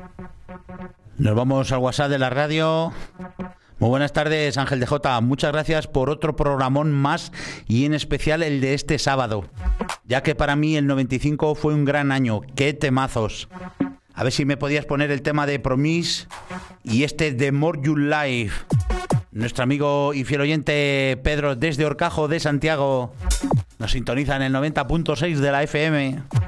Nos vamos al WhatsApp de la radio. Muy buenas tardes, Ángel de Jota. Muchas gracias por otro programón más y en especial el de este sábado, ya que para mí el 95 fue un gran año. ¡Qué temazos! A ver si me podías poner el tema de Promise y este de More You Life. Nuestro amigo y fiel oyente Pedro desde Horcajo de Santiago nos sintoniza en el 90.6 de la FM.